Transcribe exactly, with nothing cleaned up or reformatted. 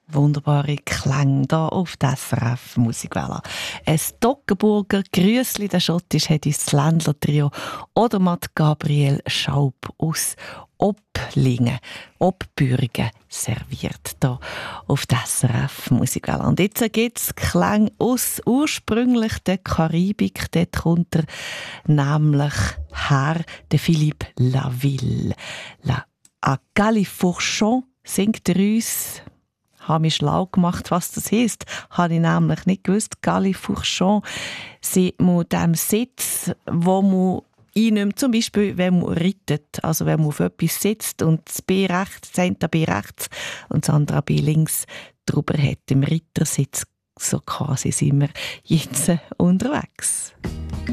Wunderbare Klänge hier auf der S R F Musikwelle. Ein Toggenburger Grüssli, der Schottisch, hat uns das Ländler-Trio oder mit Gabriel Schaub aus Opplingen, Oppbürgen serviert hier auf der S R F Musikwelle. Und jetzt gibt es Klänge aus ursprünglich der Karibik. Dort kommt er nämlich her, der Philippe Laville. La à Califourchon singt er uns. Habe mich schlau gemacht, was das heisst. Habe ich nämlich nicht gewusst. Califourchon, sind man dem Sitz, wo man einnimmt, zum Beispiel, wenn man reitet. Also wenn man auf etwas sitzt und das B rechts, das eine B rechts und das andere B links drüber hat. Im Rittersitz, so quasi sind wir jetzt unterwegs.